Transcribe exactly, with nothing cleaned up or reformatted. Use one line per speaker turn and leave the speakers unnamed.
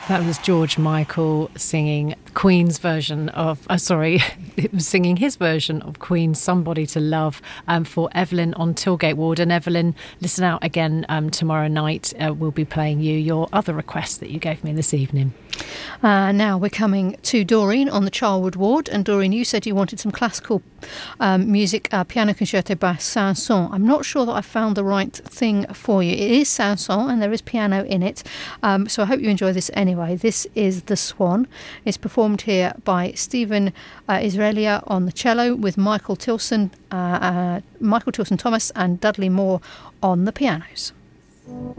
That was George Michael singing Queen's version of, uh, sorry, it was singing his version of Queen's Somebody to Love um, for Evelyn on Tilgate Ward. And Evelyn, listen out again um, tomorrow night. Uh, we'll be playing you your other request that you gave me this evening.
Uh, now we're coming to Doreen on the Charwood Ward. And Doreen, you said you wanted some classical um, music, uh, Piano Concerto by Saint-Saëns. I'm not sure that I found the right thing for you. It is Saint-Saëns and there is piano in it. Um, so I hope you enjoy this anyway. This is The Swan. It's performed here by Stephen uh, Israelia on the cello with Michael Tilson, uh, uh, Michael Tilson Thomas and Dudley Moore on the pianos.